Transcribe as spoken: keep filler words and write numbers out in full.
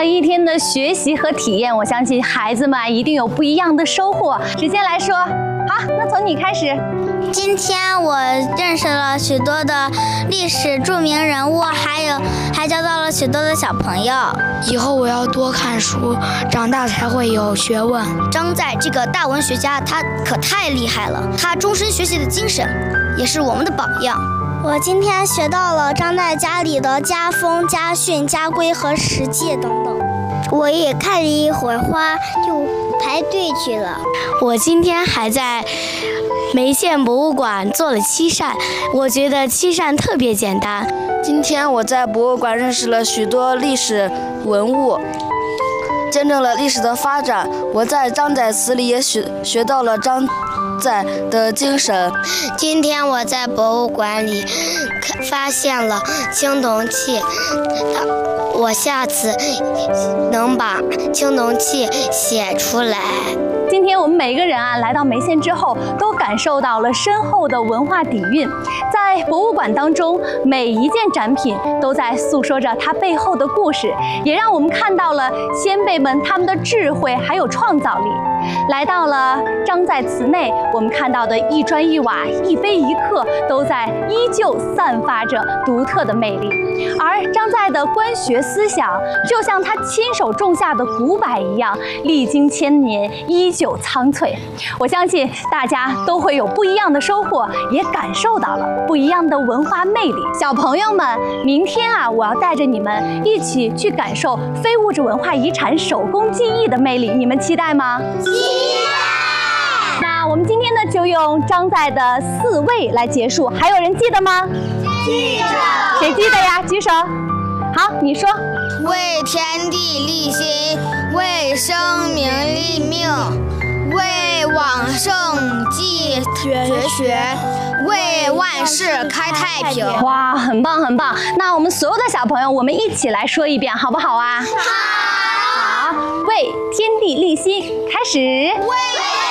了一天的学习和体验，我相信孩子们一定有不一样的收获。直接来说，好，那从你开始。 今天我认识了许多的历史著名人物，还有还交到了许多的小朋友。 以后我要多看书，长大才会有学问。 张载这个大文学家，他可太厉害了，他终身学习的精神也是我们的榜样。我今天学到了张载家里的家风、家训、家规和实际等等。我也看了一会儿花，就排队去了。 我今天还在梅县博物馆做了漆扇，我觉得漆扇特别简单。 今天我在博物馆认识了许多历史文物，见证了历史的发展。我在张载词里也学学到了张载的精神。 今天我在博物馆里发现了青铜器，我下次能把青铜器写出来。 今天我们每个人啊来到梅县之后，都感受到了深厚的文化底蕴。在博物馆当中，每一件展品都在诉说着它背后的故事，也让我们看到了先辈们他们的智慧还有创造力。来到了张载祠内，我们看到的一砖一瓦、一碑一刻，都在依旧散发着独特的魅力。而张载的官学思想，就像他亲手种下的古柏一样，历经千年，依旧苍翠。我相信大家都会有不一样的收获，也感受到了不一样的文化魅力。小朋友们，明天啊，我要带着你们一起去感受非物质文化遗产手工技艺的魅力，你们期待吗？ 期待！ 那我们今天呢，就用张载的四位来结束，还有人记得吗？ 记得。 谁记得呀？举手。好，你说。 为天地立心，为生民立命，为往圣继绝学，为万世开太平。 哇，很棒很棒！那我们所有的小朋友，我们一起来说一遍，好不好啊？ 好。 好，为天地立心，开始。 为